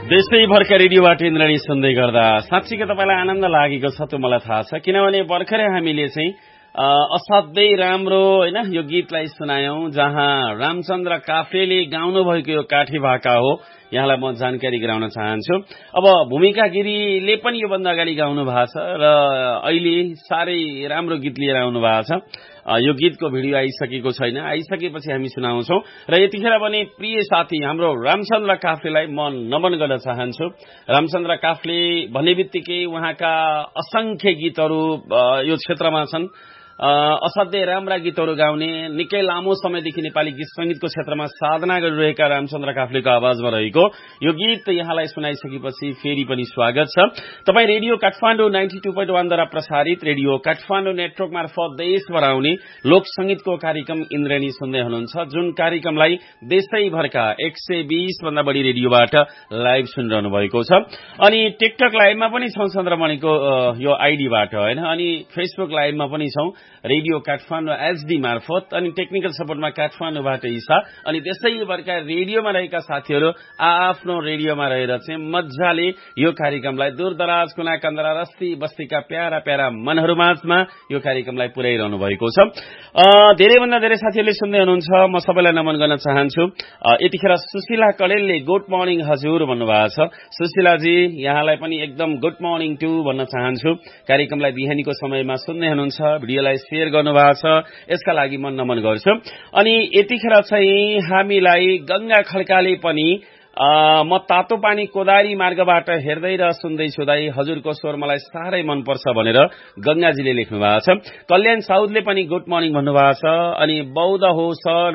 देशैभरका रेडियोबाट इन्द्रणी सुन्दै गर्दा साँच्चीकै तपाईँलाई आनन्द लागेको छ त्यो मलाई थाहा छ, किनभने भर्खरै हामीले चाहिँ असाध्यै राम्रो हैन यो गीतलाई सुनायौं, जहाँ रामचन्द्र काफ्लेले गाउनु भएको यो काठी भाका हो। यहाँलाई म जानकारी गराउन चाहन्छु। अब भूमिका गिरीले पनि योभन्दा अगाडि गाउनु भएको छ र अहिले साह्रै राम्रो गीत लिएर आउनु भएको छ। यो गीतको भिडियो आइसकेको छैन, आइसकेपछि हामी सुनाउँछौं। र यतिखेर पनि प्रिय साथी हाम्रो रामचन्द्र काफ्लेलाई म नमन गर्न चाहन्छु। रामचन्द्र काफ्ले भन्ने बित्तिकै उहाँका असंख्य गीतहरू यो क्षेत्रमा छन्। असाध्यै राम्रा गीतहरू गाउने, निकै लामो समयदेखि नेपाली गीत संगीतको क्षेत्रमा साधना गरिरहेका रामचन्द्र काफ्लेको आवाजमा रहेको यो गीत यहाँलाई सुनाइसकेपछि फेरि पनि स्वागत छ। तपाई रेडियो काठमाडौँ 92.1 द्वारा प्रसारित रेडियो काठमाडौँ नेटवर्क मार्फत देशभर आउने लोक संगीतको कार्यक्रम इन्द्रणी सुन्दै हुनुहुन्छ, जुन कार्यक्रमलाई देशैभरका 120 भन्दा बढी रेडियोबाट लाइभ सुनिरहनु भएको छ। अनि टिकटक लाइभमा पनि छौं चन्द्रमणिको यो आइडीबाट हैन, अनि फेसबुक लाइभमा पनि छौं रेडियो काठमाडौँ एचडी मार्फत, अनि टेक्निकल सपोर्टमा काठमाडौँबाट ईसा, अनि देशैभरका रेडियोमा रहेका साथीहरू आफ्नो रेडियोमा रहेर चाहिँ मजाले यो कार्यक्रमलाई दूरदराज कुना कन्दरा रस्ती बस्तीका प्यारा प्यारा मनहरूमाझमा यो कार्यक्रमलाई पुर्याइरहनु भएको छ। धेरैभन्दा धेरै साथीहरूले सुन्दै हुनुहुन्छ, म सबैलाई नमन गर्न चाहन्छु। यतिखेर सुशीला कडेलले गुड मर्निङ हजुर भन्नुभएको छ। सुशीलाजी यहाँलाई पनि एकदम गुड मर्निङ टु भन्न चाहन्छु। कार्यक्रमलाई बिहानीको समयमा सुन्दै हुनुहुन्छ, भिडियोलाई शेयर गर्नुभएको छ, यसका लागि म नमन गर्छु। अनि यतिखेर चाहिँ हामीलाई गंगा खड्काले पनि म तातो पानी कोदारी मार्गबाट हेर्दै र सुन्दैछु दाई, हजुरको स्वर मलाई साह्रै मनपर्छ भनेर गंगाजीले लेख्नु भएको छ। कल्याण साउदले पनि गुड मर्निङ भन्नुभएको छ। अनि बौद्ध हो सर,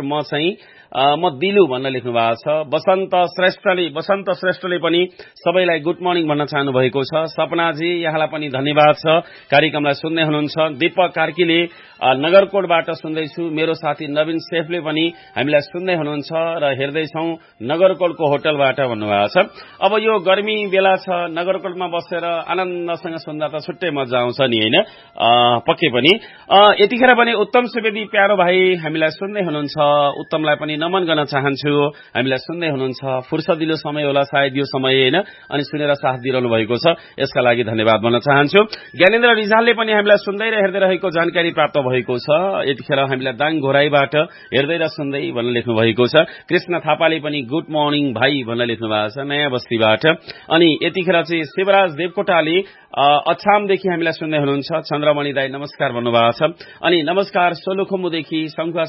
म दिलु भन्न लेख्नु भएको छ। बसन्त श्रेष्ठले पनि सबैलाई गुड मर्निङ भन्न चाहनु भएको छ। सपनाजी यहाँलाई पनि धन्यवाद छ, कार्यक्रमलाई सुन्दै हुनुहुन्छ। दीपक कार्कीले नगरकोटबाट सुन्दैछु, मेरो साथी नवीन शेफले पनि हामीलाई सुन्दै हुनुहुन्छ र हेर्दैछौ नगरकोटको होटलबाट भन्नुभएको छ। अब यो गर्मी बेला छ, नगरकोटमा बसेर आनन्दसँग सुन्दा त छुट्टै मजा आउँछ नि हैन, पक्कै पनि। यतिखेर पनि उत्तम सुवेदी प्यारो भाइ हामीलाई सुन्दै हुनुहुन्छ, उत्तमलाई पनि नमन गर्न चाहन्छु। हामीलाई सुन्दै हुनुहुन्छ, फुर्सदिलो समय होला सायद यो समय हैन, अनि सुनेर साथ दिइरहनु भएको छ, यसका लागि धन्यवाद भन्न चाहन्छु। ज्ञानेन्द्र रिजालले पनि हामीलाई सुन्दै र हेर्दै रहेको जानकारी प्राप्त भएको छ। यतिखेर हामीलाई दाङ घोराईबाट हेर्दै र सुन्दै भन्न लेख्नु भएको छ। कृष्ण थापाले पनि गुड मर्निङ भाइ भन्न लेख्नु भएको छ नयाँ बस्तीबाट। अनि यतिखेर चाहिँ शिवराज देवकोटाले अछामदेखि हामीलाई सुन्दै हुनुहुन्छ, चन्द्रमणि दाई नमस्कार भन्नुभएको छ। अनि नमस्कार सोलुखुम्बुदेखि शङ्खुवा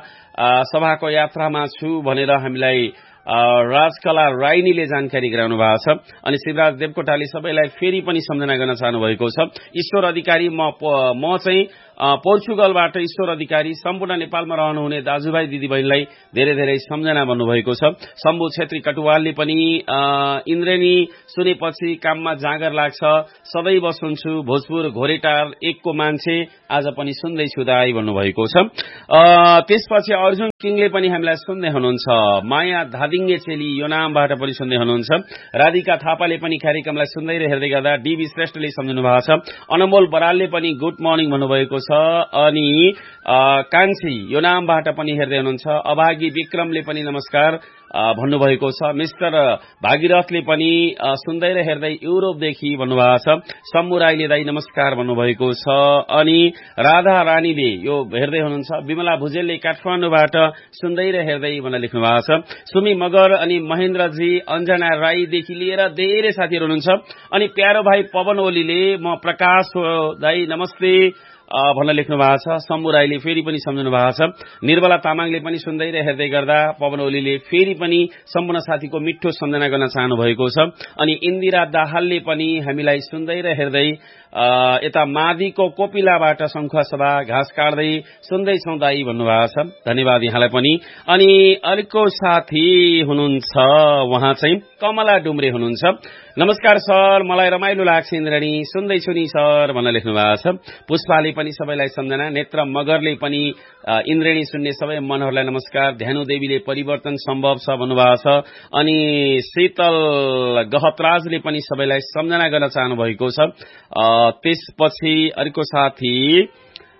सभाको यात्रामा छु भनेर हामीलाई राजकला राइनीले जानकारी गराउनु भएको छ। अनि शिवराज देवकोटाले सबैलाई फेरि पनि सम्झना गर्न चाहनु भएको छ। ईश्वर अधिकारी म चाहिँ पोर्चुगलबाट ईश्वर अधिकारी सम्पूर्ण नेपालमा रहनुहुने दाजुभाइ दिदीबहिनीलाई धेरै धेरै सम्झना भन्नुभएको छ। शम्भु छेत्री कटुवालले पनि इन्द्रणी सुनेपछि काममा जाँगर लाग्छ, सदैव सुन्छु, भोजपुर घोरेटार 1 को मान्छे आज पनि सुन्दैछु दाई भन्नुभएको छ। त्यसपछि अर्जुन किङले पनि हामीलाई सुन्दै हुनुहुन्छ। माया धादिङ्गे चेली यो नामबाट पनि सुन्दै हुनुहुन्छ। राधिका थापाले पनि कार्यक्रमलाई सुन्दै र हेर्दै गर्दा डीबी श्रेष्ठले सम्झिनु भएको छ। अनमोल बरालले पनि गुड मर्निङ भन्नुभएको छ। अनि कान्छी यो नामबाट पनि हेर्दै हुनुहुन्छ। अभागी विक्रमले पनि नमस्कार भन्नुभएको छ। मिस्टर भागीरथले पनि सुन्दै र हेर्दै युरोपदेखि भन्नुभएको छ। सम्मु राईले दाई नमस्कार भन्नुभएको छ। अनि राधा रानीले यो हेर्दै हुनुहुन्छ। विमला भुजेलले काठमाडौँबाट सुन्दै र हेर्दै भनेर लेख्नु भएको छ। सुमी मगर अनि महेन्द्रजी, अञ्जना राईदेखि लिएर धेरै साथीहरू हुनुहुन्छ। अनि प्यारो भाइ पवन ओलीले म प्रकाश दाई नमस्ते भन्न लेख्नु भएको छ। शम्भु राईले फेरि पनि सम्झनु भएको छ। निर्मला तामाङले पनि सुन्दै र हेर्दै गर्दा पवन ओलीले फेरि पनि सम्पूर्ण साथीको मिठो सम्झना गर्न चाहनु भएको छ। अनि इन्दिरा दाहालले पनि हामीलाई सुन्दै र हेर्दै यता मादीको कोपिलाबाट शङ्खुवा सभा घाँस काट्दै सुन्दैछौ दाई भन्नुभएको छ, धन्यवाद यहाँलाई पनि। अनि अर्को साथी हुनुहुन्छ, उहाँ चाहिँ कमला डुम्रे हुनुहुन्छ। नमस्कार सर, मलाई रमाइलो लाग्छ इन्द्रणी, सुन्दैछु नि सर भन्न लेख्नु भएको छ। पुष्पाले पनि सबैलाई सम्झना। नेत्र मगरले पनि इन्द्रणी सुन्ने सबै मनहरूलाई नमस्कार। ध्यानु देवीले परिवर्तन सम्भव छ भन्नुभएको छ। अनि शीतल गहतराजले पनि सबैलाई सम्झना गर्न चाहनु भएको छ। त्यसपछि अर्को साथी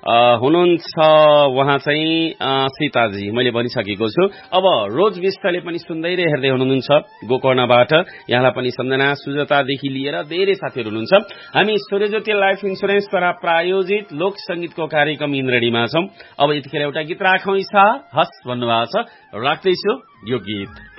हुनुहुन्छ उहाँ चाहिँ सीताजी, मैले भनिसकेको छु। अब रोज विष्टले पनि सुन्दै र हेर्दै हुनुहुन्छ गोकर्णबाट। यहाँलाई पनि सम्झना सुजतादेखि लिएर धेरै साथीहरू हुनुहुन्छ। हामी सूर्यज्योति लाइफ इन्सुरेन्सद्वारा प्रायोजित लोक संगीतको कार्यक्रम इन्द्रेणीमा छौं। अब यतिखेर एउटा गीत राखौं। हस् भन्नुभएको छ, राख्दैछु यो गीत।